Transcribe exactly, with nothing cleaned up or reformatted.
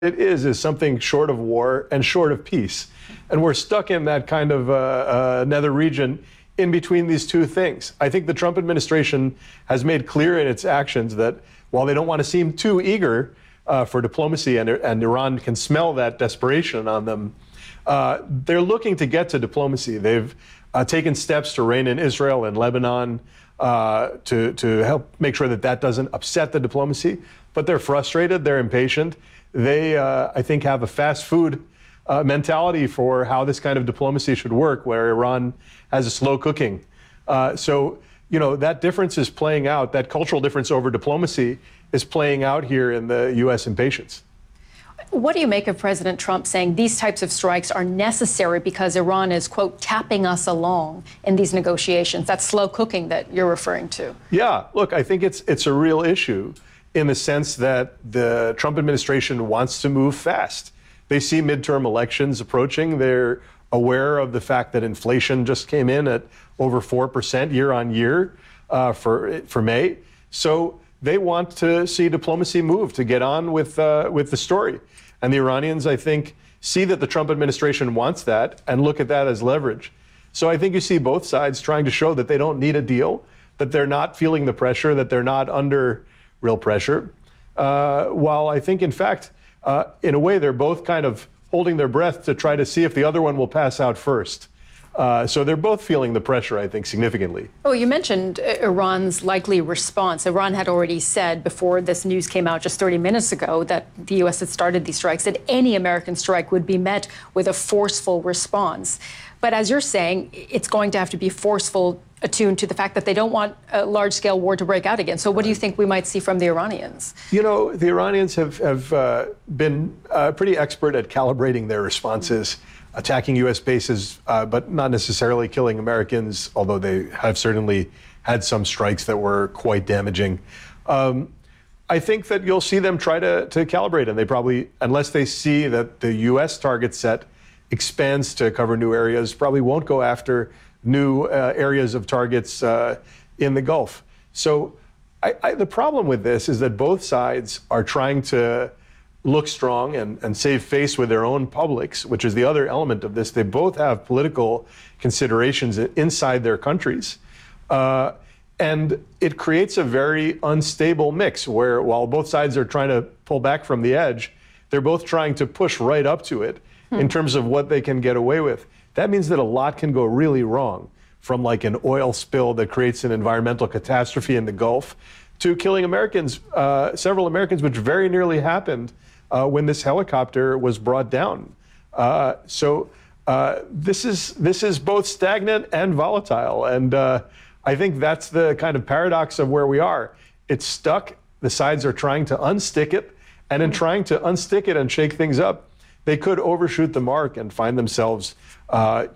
it is is something short of war and short of peace. And we're stuck in that kind of uh, uh, nether region in between these two things. I think the Trump administration has made clear in its actions that while they don't want to seem too eager uh, for diplomacy, and, and Iran can smell that desperation on them, uh, they're looking to get to diplomacy. They've uh, taken steps to rein in Israel and Lebanon uh, to, to help make sure that that doesn't upset the diplomacy. But they're frustrated, they're impatient. They, uh, I think, have a fast food uh, mentality for how this kind of diplomacy should work, where Iran has a slow cooking. Uh, so, you know, that difference is playing out. That cultural difference over diplomacy is playing out here in the U S impatience. What do you make of President Trump saying these types of strikes are necessary because Iran is, quote, tapping us along in these negotiations? That slow cooking that you're referring to. Yeah, look, I think it's it's a real issue in the sense that the Trump administration wants to move fast. They see midterm elections approaching. They're aware of the fact that inflation just came in at over four percent year on year uh, for, for May. So they want to see diplomacy move to get on with, uh, with the story. And the Iranians, I think, see that the Trump administration wants that and look at that as leverage. So I think you see both sides trying to show that they don't need a deal, that they're not feeling the pressure, that they're not under real pressure. Uh, while I think, in fact, uh, in a way, they're both kind of holding their breath to try to see if the other one will pass out first. Uh, so they're both feeling the pressure, I think, significantly. Oh, you mentioned Iran's likely response. Iran had already said before this news came out just thirty minutes ago that the U S had started these strikes, that any American strike would be met with a forceful response. But as you're saying, it's going to have to be forceful, attuned to the fact that they don't want a large-scale war to break out again. So what do you think we might see from the Iranians? You know, the Iranians have, have uh, been uh, pretty expert at calibrating their responses, attacking U S bases, uh, but not necessarily killing Americans, although they have certainly had some strikes that were quite damaging. Um, I think that you'll see them try to, to calibrate, and they probably, unless they see that the U S target set expands to cover new areas, probably won't go after new uh, areas of targets uh, in the Gulf. So I, I, the problem with this is that both sides are trying to look strong and, and save face with their own publics, which is the other element of this. They both have political considerations inside their countries. Uh, and it creates a very unstable mix where, while both sides are trying to pull back from the edge, they're both trying to push right up to it hmm. in terms of what they can get away with. That means that a lot can go really wrong, from like an oil spill that creates an environmental catastrophe in the Gulf to killing Americans, uh, several Americans, which very nearly happened uh, when this helicopter was brought down. Uh, so uh, this is this is both stagnant and volatile. And uh, I think that's the kind of paradox of where we are. It's stuck. The sides are trying to unstick it. And in trying to unstick it and shake things up, they could overshoot the mark and find themselves uh,